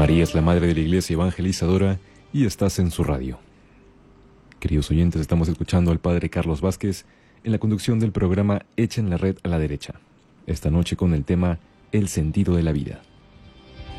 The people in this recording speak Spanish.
María es la Madre de la Iglesia Evangelizadora y estás en su radio. Queridos oyentes, estamos escuchando al Padre Carlos Vázquez en la conducción del programa Echen la Red a la Derecha. Esta noche con el tema El sentido de la vida.